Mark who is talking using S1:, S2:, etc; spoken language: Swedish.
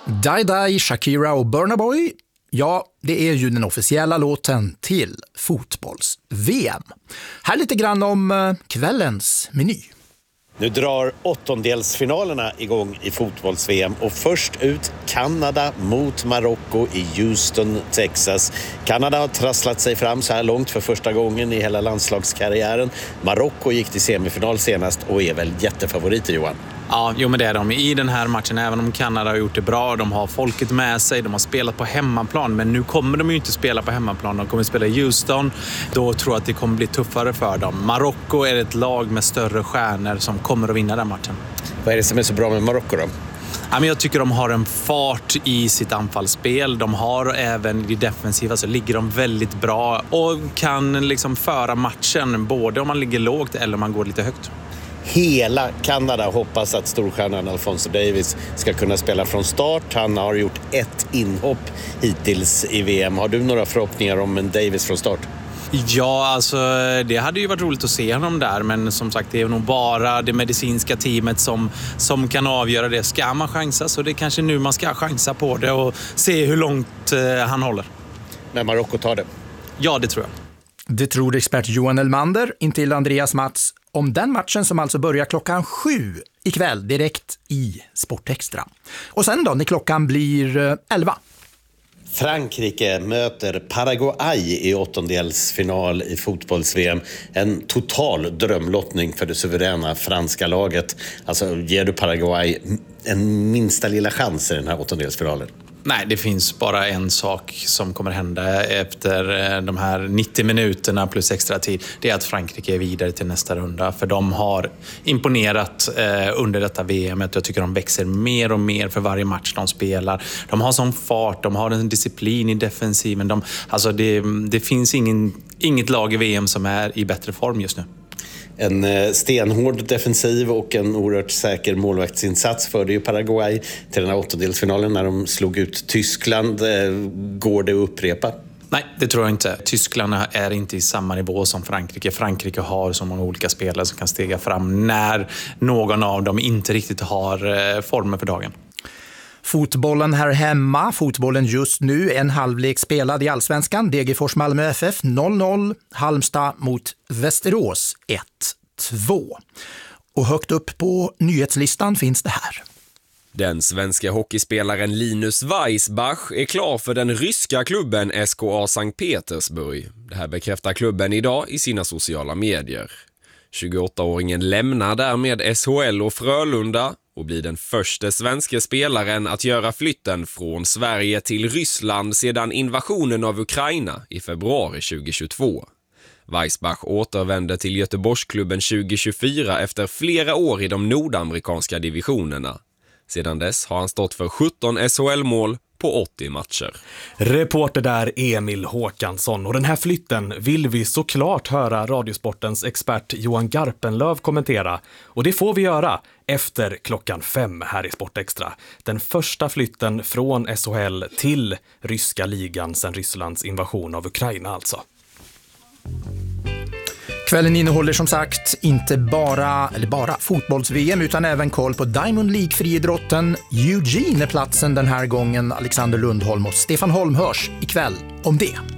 S1: Die Die, Shakira och Burna Boy, ja, det är ju den officiella låten till fotbolls-VM. Här lite grann om kvällens meny.
S2: Nu drar åttondelsfinalerna igång i fotbolls-VM och först ut Kanada mot Marocko i Houston, Texas. Kanada har trasslat sig fram så här långt för första gången i hela landslagskarriären. Marocko gick till semifinal senast och är väl jättefavoriter, Johan?
S3: Ja, jo, men det är de i den här matchen, även om Kanada har gjort det bra. De har folket med sig, de har spelat på hemmaplan, men nu kommer de ju inte spela på hemmaplan. De kommer spela i Houston, då tror jag att det kommer bli tuffare för dem. Marocko är ett lag med större stjärnor som kommer att vinna den matchen.
S2: Vad är det som är så bra med Marocko då?
S3: Ja, men jag tycker de har en fart i sitt anfallsspel. De har även i defensiva så ligger de väldigt bra och kan liksom föra matchen både om man ligger lågt eller om man går lite högt.
S2: Hela Kanada hoppas att storstjärnan Alphonso Davies ska kunna spela från start. Han har gjort ett inhopp hittills i VM. Har du några förhoppningar om en Davies från start?
S3: Ja, alltså det hade ju varit roligt att se honom där, men som sagt det är nog bara det medicinska teamet som kan avgöra det. Ska man chansa så det är kanske nu man ska chansa på det och se hur långt han håller.
S2: Men Marocko tar det?
S3: Ja, det tror jag.
S1: Det tror expert Johan Elmander intill Andreas Mats om den matchen som alltså börjar 7:00 ikväll direkt i Sportextra. Och sen då när klockan blir 11.
S2: Frankrike möter Paraguay i åttondelsfinal i fotbolls-VM. En total drömlottning för det suveräna franska laget. Alltså ger du Paraguay en minsta lilla chans i den här åttondelsfinalen?
S3: Nej, det finns bara en sak som kommer hända efter de här 90 minuterna plus extra tid. Det är att Frankrike är vidare till nästa runda. För de har imponerat under detta VM. Jag tycker de växer mer och mer för varje match de spelar. De har sån fart, de har en disciplin i defensiven. Det finns inget lag i VM som är i bättre form just nu.
S2: En stenhård defensiv och en oerhört säker målvaktsinsats förde ju Paraguay till den här åttondelsfinalen när de slog ut Tyskland. Går det att upprepa?
S3: Nej, det tror jag inte. Tyskland är inte i samma nivå som Frankrike. Frankrike har så många olika spelare som kan stega fram när någon av dem inte riktigt har formen för dagen.
S1: Fotbollen här hemma, fotbollen just nu, en halvlek spelad i Allsvenskan. Degerfors Malmö FF 0-0, Halmstad mot Västerås 1-2. Och högt upp på nyhetslistan finns det här.
S4: Den svenska hockeyspelaren Linus Weissbach är klar för den ryska klubben SKA Sankt Petersburg. Det här bekräftar klubben idag i sina sociala medier. 28-åringen lämnar därmed SHL och Frölunda och blir den första svenska spelaren att göra flytten från Sverige till Ryssland sedan invasionen av Ukraina i februari 2022. Weissbach återvände till Göteborgsklubben 2024 efter flera år i de nordamerikanska divisionerna. Sedan dess har han stått för 17 SHL-mål på 80 matcher.
S5: Reporter där Emil Håkansson, och den här flytten vill vi såklart höra Radiosportens expert Johan Garpenlöv kommentera, och det får vi göra efter 5:00 här i Sportextra. Den första flytten från SHL till ryska ligan sedan Rysslands invasion av Ukraina alltså.
S1: Kvällen innehåller som sagt inte bara fotbolls-VM utan även koll på Diamond League-friidrotten. Eugene är platsen den här gången. Alexander Lundholm och Stefan Holm hörs ikväll om det.